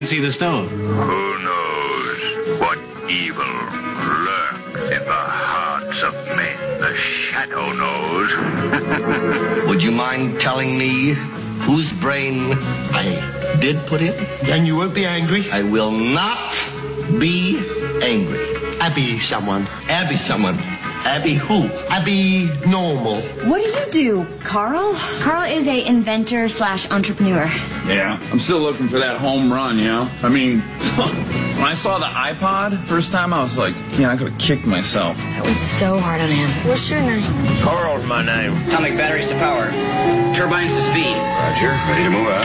See the stove. Who knows what evil lurks in the hearts of men? The Shadow knows. Would you mind telling me whose brain I did put in? Then you won't be angry? I will not be angry. Abby someone. Abby someone. Abby who? Abby normal. What do you do, Carl? Carl is a inventor/entrepreneur. Yeah, I'm still looking for that home run, you know? I mean, when I saw the iPod first time, I was like, I could have kicked myself. That was so hard on him. What's your name? Carl's my name. Atomic batteries to power. Turbines to speed. Roger, ready to move out.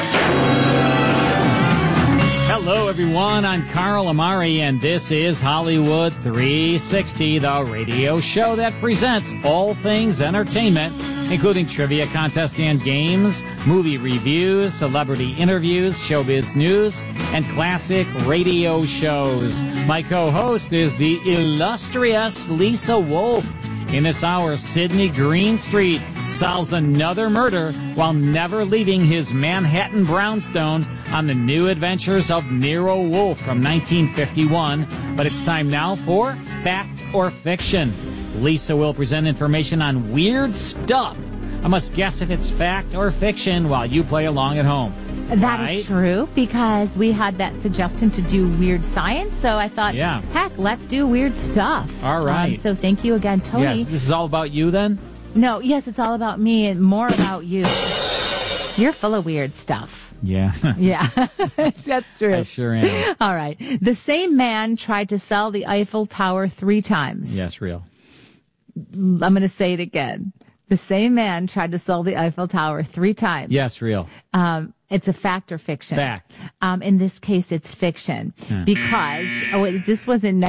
Hello, everyone. I'm Carl Amari, and this is Hollywood 360, the radio show that presents all things entertainment, including trivia contests and games, movie reviews, celebrity interviews, showbiz news, and classic radio shows. My co-host is the illustrious Lisa Wolf. In this hour, Sidney Greenstreet solves another murder while never leaving his Manhattan brownstone on the new adventures of Nero Wolfe from 1951. But it's time now for Fact or Fiction. Lisa will present information on weird stuff. I must guess if it's fact or fiction while you play along at home. That is true, because we had that suggestion to do weird science, so I thought, heck, let's do weird stuff. All right. So thank you again, Tony. Yes, this is all about you then? No, yes, it's all about me and more about you. You're full of weird stuff. Yeah. Yeah, that's true. I sure am. All right. The same man tried to sell the Eiffel Tower 3 times. Yes, real. I'm going to say it again. The same man tried to sell the Eiffel Tower 3 times. Yes, real. It's a fact or fiction? Fact. In this case, it's fiction because this was in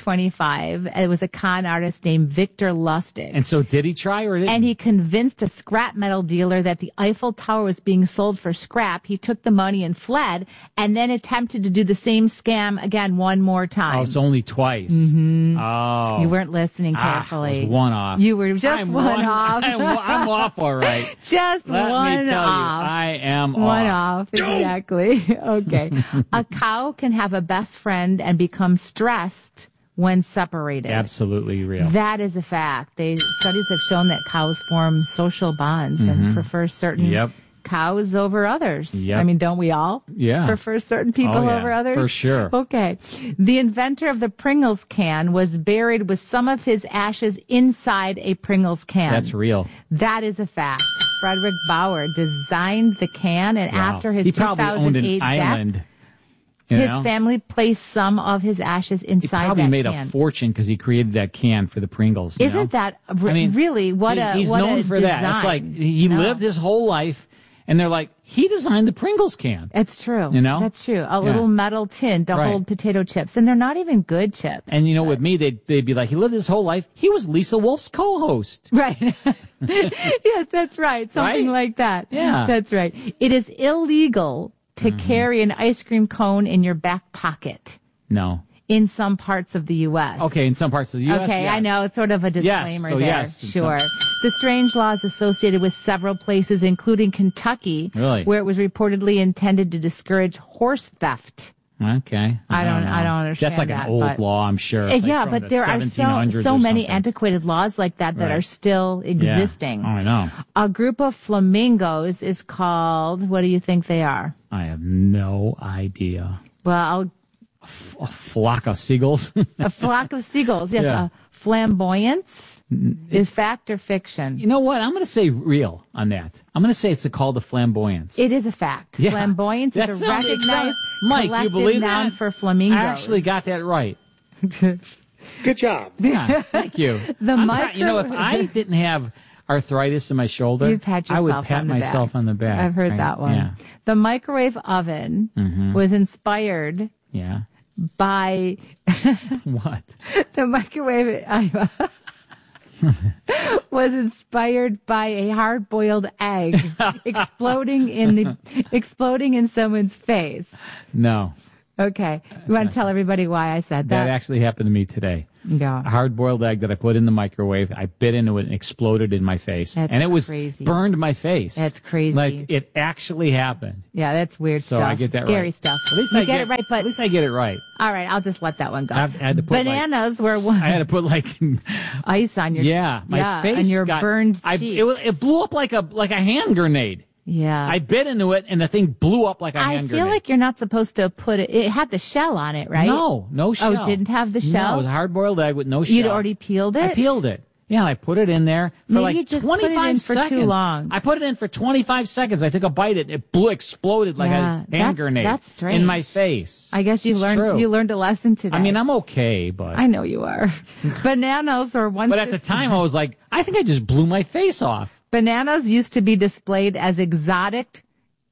1925. It was a con artist named Victor Lustig. And so did he try or didn't? And he convinced a scrap metal dealer that the Eiffel Tower was being sold for scrap. He took the money and fled and then attempted to do the same scam again one more time. Oh, it's only twice. Mm-hmm. Oh. You weren't listening carefully. I was one off. You were just one off. I'm off, all right. Just Let one me tell off. You, I am one off. Exactly. Okay. A cow can have a best friend and become stressed when separated. Absolutely real. That is a fact. Studies have shown that cows form social bonds and prefer certain cows over others. Yep. I mean, don't we all prefer certain people over others? For sure. Okay. The inventor of the Pringles can was buried with some of his ashes inside a Pringles can. That's real. That is a fact. Frederick Bauer designed the can, and after his he probably 2008 owned an island. His family placed some of his ashes inside that can. He probably made a fortune because he created that can for the Pringles. Isn't that really what he's what known a for design. that. It's like he lived his whole life, and they're like, he designed the Pringles can. It's true. You know? That's true. A little metal tin to hold potato chips, and they're not even good chips. And with me, they'd be like, he lived his whole life. He was Lisa Wolf's co-host. Right. Yes, that's right. Something like that. Yeah. That's right. It is illegal to carry an ice cream cone in your back pocket. No. In some parts of the U.S. Okay, in some parts of the U.S. Okay, yes. I know. It's sort of a disclaimer there. Yes, sure. The strange law is associated with several places, including Kentucky, where it was reportedly intended to discourage horse theft. Okay. I don't understand. That's like an old law, I'm sure. It's but there are so many antiquated laws like that are still existing. Yeah. Oh, I know. A group of flamingos is called, what do you think they are? I have no idea. Well, a flock of seagulls. A flock of seagulls, yes. Yeah. Flamboyance is fact or fiction? You know what? I'm going to say real on that. I'm going to say it's called the flamboyance. It is a fact. Yeah. Flamboyance is a recognized Mike, you believe noun that? for flamingos. I actually got that right. Good job. Yeah, thank you. If I didn't have arthritis in my shoulder, You'd pat yourself I would pat myself on the back. I've heard that one. Yeah. The microwave oven was inspired by what? The microwave was inspired by a hard-boiled egg exploding in someone's face. No. Okay. You want to tell everybody why I said that? That actually happened to me today. Yeah. A hard-boiled egg that I put in the microwave. I bit into it and exploded in my face. That's and it was crazy. Burned my face. That's crazy. Like, it actually happened. Yeah, that's weird So stuff. I get that Scary right. stuff. At least you I get it right, but at least I get it right. all right, I'll just let that one go. I had to put Bananas were one. I had to put Ice on your my face and your got burned cheeks. It blew up like a hand grenade. Yeah. I bit into it and the thing blew up like a hand grenade. I feel like you're not supposed to put it. It had the shell on it, right? No shell. Oh, it didn't have the shell? No, it was a hard-boiled egg with no shell. You'd already peeled it? I peeled it. Yeah, and I put it in there for Maybe like you just 25 put it in seconds. for too long. I put it in for 25 seconds. I took a bite and it exploded like a hand grenade that's strange. in my face. I guess you It's true. learned a lesson today. I mean, I'm okay, but I know you are. Bananas or once. But at the time, I was like, I think I just blew my face off. Bananas used to be displayed as exotic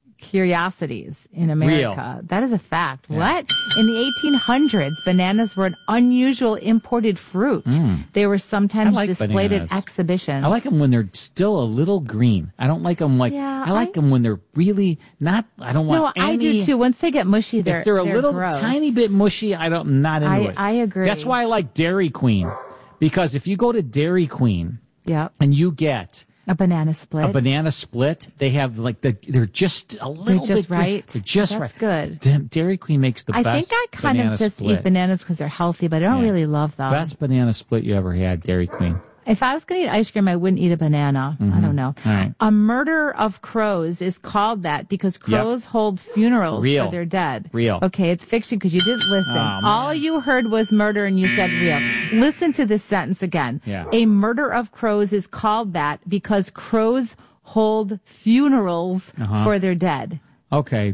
curiosities in America. Real. That is a fact. Yeah. What? In the 1800s, bananas were an unusual imported fruit. They were sometimes I like displayed bananas. at exhibitions. I like them when they're still a little green. I don't like them I like them when they're really not. I don't want. No, I do too. Once they get mushy, If they're a little gross. tiny bit mushy, I'm not into it. I agree. That's why I like Dairy Queen, because if you go to Dairy Queen Yep. and you get A banana split. a banana split, they have they're just a little They're just bit right. They're just That's right. good. Damn, Dairy Queen makes the I best. think I kind banana of just split. eat bananas because they're healthy, but I don't Yeah. really love them. Best banana split you ever had, Dairy Queen. If I was going to eat ice cream, I wouldn't eat a banana. I don't know. All right. A murder of crows is called that because crows hold funerals Real. for their dead. Real. Okay, it's fiction because you didn't listen. Oh, man. All you heard was murder and you said real. Listen to this sentence again. Yeah. A murder of crows is called that because crows hold funerals for their dead. Okay,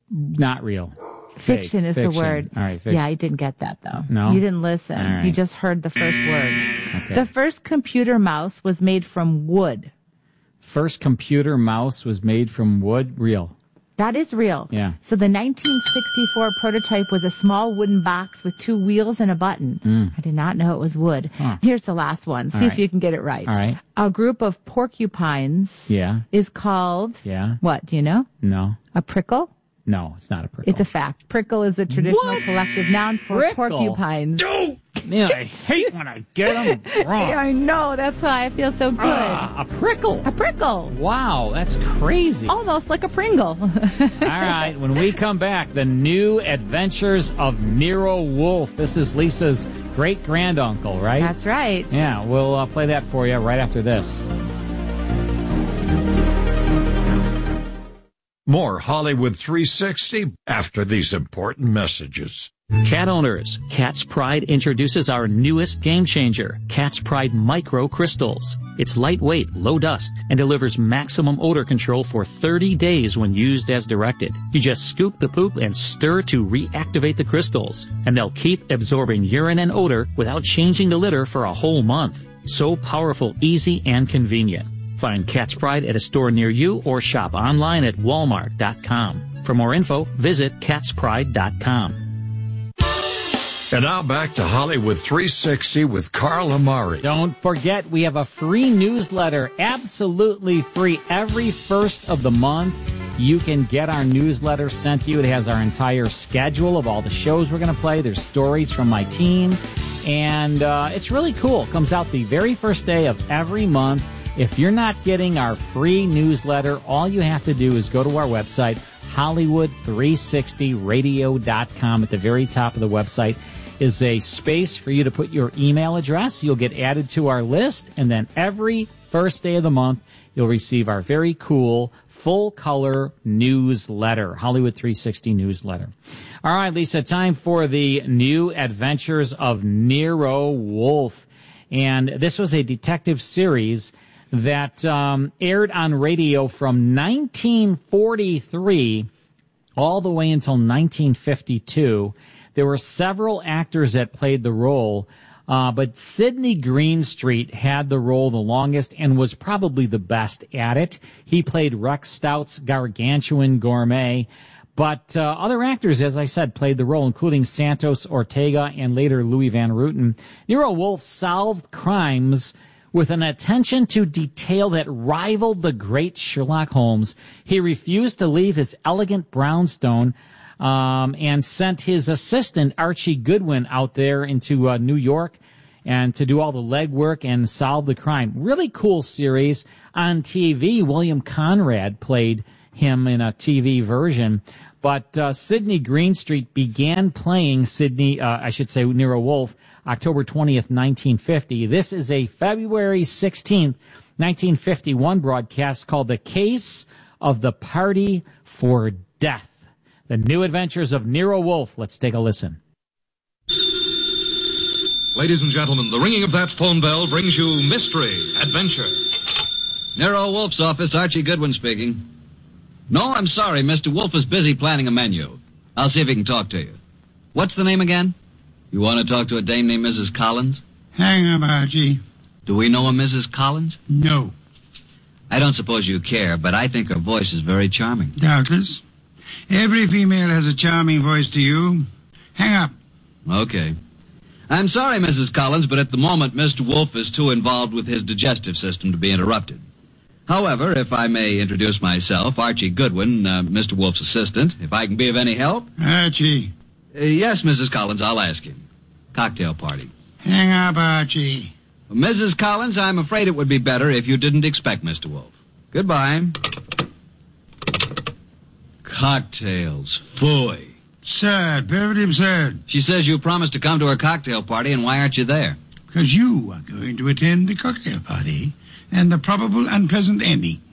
not real. Fiction Fake. is Fiction. the word. All right, fiction. Yeah, I didn't get that though. No? You didn't listen. All right. You just heard the first word. Okay. The first computer mouse was made from wood. First computer mouse was made from wood. Real. That is real. Yeah. So the 1964 prototype was a small wooden box with 2 wheels and a button. I did not know it was wood. Huh. Here's the last one. See All if right. you can get it right. All right. A group of porcupines Yeah. is called, Yeah. what, do you know? No. A prickle? No, it's not a prickle. It's a fact. Prickle is a traditional collective noun for Prickle? porcupines. Man, I hate when I get them wrong. I know. That's why I feel so good. A prickle. A prickle. Wow, that's crazy. Almost like a Pringle. All right, when we come back, the new adventures of Nero Wolfe. This is Lisa's great-granduncle, right? That's right. Yeah, we'll play that for you right after this. More Hollywood 360 after these important messages. Cat owners, Cat's Pride introduces our newest game changer, Cat's Pride Micro Crystals. It's lightweight, low dust, and delivers maximum odor control for 30 days when used as directed. You just scoop the poop and stir to reactivate the crystals, and they'll keep absorbing urine and odor without changing the litter for a whole month. So powerful, easy, and convenient. Find Cat's Pride at a store near you or shop online at walmart.com. For more info, visit catspride.com. And now back to Hollywood 360 with Carl Amari. Don't forget, we have a free newsletter, absolutely free, every first of the month. You can get our newsletter sent to you. It has our entire schedule of all the shows we're going to play. There's stories from my team, and it's really cool. It comes out the very first day of every month. If you're not getting our free newsletter, all you have to do is go to our website, Hollywood360radio.com. At the very top of the website is a space for you to put your email address. You'll get added to our list, and then every first day of the month, you'll receive our very cool full-color newsletter, Hollywood 360 newsletter. All right, Lisa, time for the new adventures of Nero Wolfe. And this was a detective series that aired on radio from 1943 all the way until 1952. There were several actors that played the role, but Sidney Greenstreet had the role the longest and was probably the best at it. He played Rex Stout's gargantuan gourmet, but other actors, as I said, played the role, including Santos Ortega and later Louis Van Ruten. Nero Wolfe solved crimes with an attention to detail that rivaled the great Sherlock Holmes. He refused to leave his elegant brownstone and sent his assistant, Archie Goodwin, out there into New York and to do all the legwork and solve the crime. Really cool series on TV. William Conrad played him in a TV version. But Sidney Greenstreet began playing Nero Wolfe, October 20th, 1950. This is a February 16th, 1951 broadcast called The Case of the Party for Death. The New Adventures of Nero Wolfe. Let's take a listen. Ladies and gentlemen, the ringing of that phone bell brings you mystery, adventure. Nero Wolfe's office, Archie Goodwin speaking. No, I'm sorry, Mr. Wolfe is busy planning a menu. I'll see if he can talk to you. What's the name again? You want to talk to a dame named Mrs. Collins? Hang up, Archie. Do we know a Mrs. Collins? No. I don't suppose you care, but I think her voice is very charming. Doubtless. Every female has a charming voice to you. Hang up. Okay. I'm sorry, Mrs. Collins, but at the moment, Mr. Wolfe is too involved with his digestive system to be interrupted. However, if I may introduce myself, Archie Goodwin, Mr. Wolfe's assistant, if I can be of any help. Archie. Yes, Mrs. Collins, I'll ask him. Cocktail party. Hang up, Archie. Mrs. Collins, I'm afraid it would be better if you didn't expect Mr. Wolfe. Goodbye. Cocktails. Phooey. Absurd. Very absurd. She says you promised to come to her cocktail party, and why aren't you there? Because you are going to attend the cocktail party and the probable unpleasant ending.